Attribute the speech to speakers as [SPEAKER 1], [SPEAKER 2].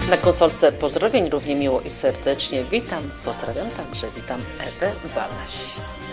[SPEAKER 1] Na konsolce pozdrowień równie miło i serdecznie witam, pozdrawiam także, witam Ewę Balaś.